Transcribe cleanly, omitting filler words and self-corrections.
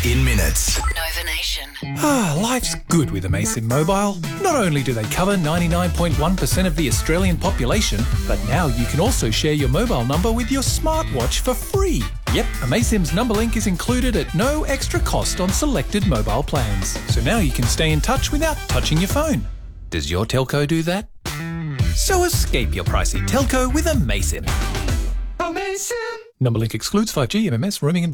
in minutes. Nova Nation. Life's good with Amaysim Mobile. Not only do they cover 99.1% of the Australian population, but now you can also share your mobile number with your smartwatch for free. Yep, Amaysim's number link is included at no extra cost on selected mobile plans. So now you can stay in touch without touching your phone. Does your telco do that? So escape your pricey telco with Amaysim. Number link excludes 5G, MMS, roaming and